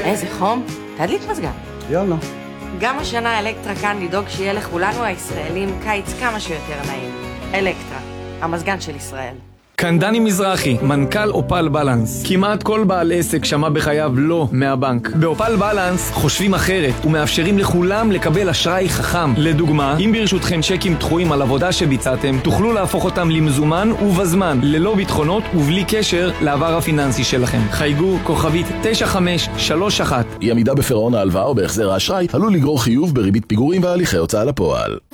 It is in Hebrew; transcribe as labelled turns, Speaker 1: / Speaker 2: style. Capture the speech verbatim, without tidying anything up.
Speaker 1: איזה חום? תדליק מזגן.
Speaker 2: יאללה.
Speaker 1: גם השנה אלקטרה כאן לדאוג שיהיה לכולנו הישראלים קיץ כמה שיותר נעים. אלקטרה, המזגן של ישראל.
Speaker 3: כאן דני מזרחי, מנכ"ל אופל בלנס. כמעט כל בעל עסק שמע בחייו לא מהבנק. באופל בלנס חושבים אחרת ומאפשרים לכולם לקבל אשראי חכם. לדוגמה, אם ברשותכם צ'קים דחויים על עבודה שביצעתם, תוכלו להפוך אותם למזומן ובזמן, ללא ביטחונות ובלי קשר לעבר הפיננסי שלכם. חייגו כוכבית תשע חמש שלוש אחת.
Speaker 4: אי עמידה בפירעון ההלוואה או בהחזר האשראי עלול לגרור חיוב בריבית פיגורים והליכי הוצאה לפועל.